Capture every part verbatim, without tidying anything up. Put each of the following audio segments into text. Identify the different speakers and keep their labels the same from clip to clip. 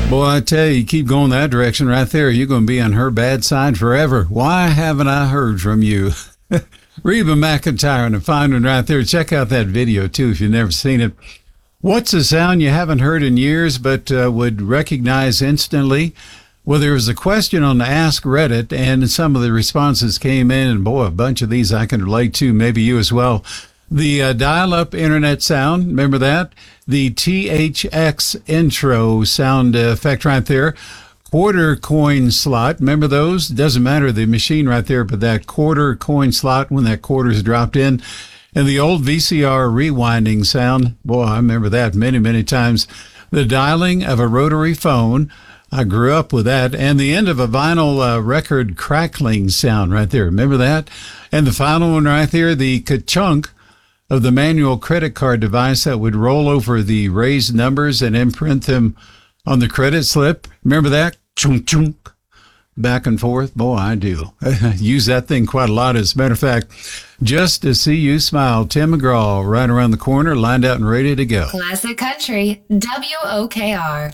Speaker 1: Boy, I tell you, you keep going that direction right there, you're going to be on her bad side forever. Why haven't I heard from you? Reba McEntire and the fine one right there. Check out that video, too, if you've never seen it. What's a sound you haven't heard in years but uh, would recognize instantly? Well, there was a question on the Ask Reddit, and some of the responses came in, and boy, a bunch of these I can relate to, maybe you as well. The uh, dial-up internet sound, remember that? The T H X intro sound uh, effect right there. Quarter coin slot, remember those? Doesn't matter the machine right there, but that quarter coin slot when that quarter's dropped in. And the old V C R rewinding sound, boy, I remember that many, many times. The dialing of a rotary phone, I grew up with that. And the end of a vinyl uh, record crackling sound right there, remember that? And the final one right there, the ka-chunk of the manual credit card device that would roll over the raised numbers and imprint them on the credit slip. Remember that? Chunk, chunk. Back and forth. Boy, I do. Use that thing quite a lot. As a matter of fact, just to see you smile, Tim McGraw right around the corner, lined out and ready to go.
Speaker 2: Classic Country, W O K R.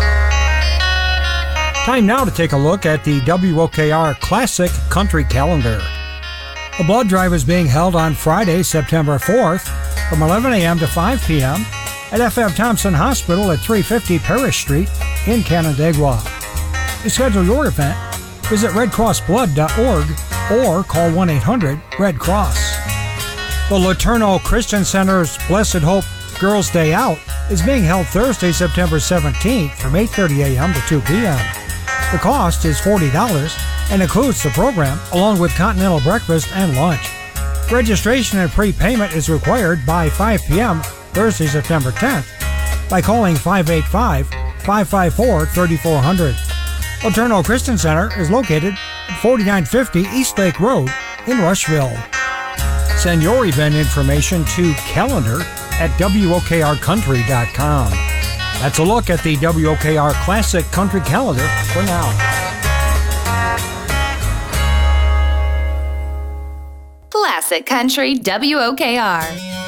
Speaker 3: Time now to take a look at the W O K R Classic Country Calendar. A blood drive is being held on Friday, September fourth, from eleven a.m. to five p.m. at F F Thompson Hospital at three fifty Parish Street in Canandaigua. To schedule your event, visit red cross blood dot org or call one eight hundred red cross. The Laterno Christian Center's Blessed Hope Girls' Day Out is being held Thursday, September seventeenth from eight thirty a.m. to two p.m. The cost is forty dollars and includes the program along with continental breakfast and lunch. Registration and prepayment is required by five p.m. Thursday, September tenth by calling five eight five, five five four, three four zero zero. Laterno Christian Center is located at forty-nine fifty East Lake Road in Rushville. Send your event information to calendar at W O K R country dot com. That's a look at the W O K R Classic Country Calendar for now.
Speaker 2: Classic Country W O K R.